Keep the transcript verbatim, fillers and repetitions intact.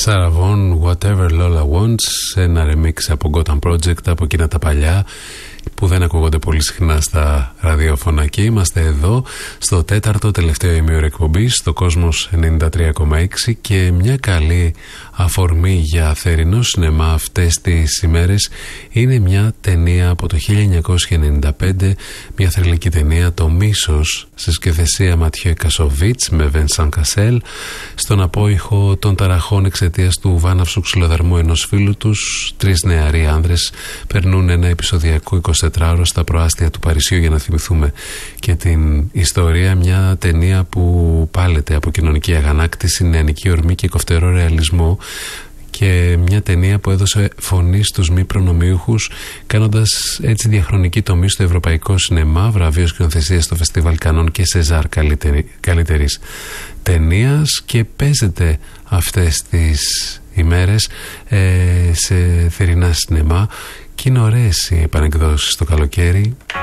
Sarah Vaughan, Whatever Lola Wants, ένα remix από Gotham Project, από εκείνα τα παλιά που δεν ακούγονται πολύ συχνά στα ραδιόφωνα. Και είμαστε εδώ στο τέταρτο τελευταίο ημίωρο εκπομπής, στο Κόσμος ενενήντα τρία κόμμα έξι, και μια καλή αφορμή για θερινό σινεμά αυτές τις ημέρες είναι μια ταινία από το χίλια εννιακόσια ενενήντα πέντε, μια θρυλική ταινία, Το Μίσος, σε σκηνοθεσία Ματιέ Κασοβίτς με Βενσάν Κασέλ, στον απόϊχο των ταραχών εξαιτίας του βάναυσου ξυλοδαρμού ενός φίλου τους. Τρεις νεαροί άνδρες περνούν ένα επεισοδιακό εικοσιτετράωρο στα προάστια του Παρισιού για να θυμηθούμε και την ιστορία. Μια ταινία που πάλεται από κοινωνική αγανάκτηση, νεανική ορμή και κοφτερό ρεαλισμό, και μια ταινία που έδωσε φωνή στους μη προνομιούχους, κάνοντας έτσι διαχρονική τομή στο ευρωπαϊκό σινεμά, βραβείο σκηνοθεσίας στο Φεστιβάλ Κανών και Σεζάρ καλύτερη, καλύτερης ταινίας, και παίζεται αυτές τις ημέρες ε, σε θερινά σινεμά, και είναι ωραίες οι επανεκδόσεις το καλοκαίρι.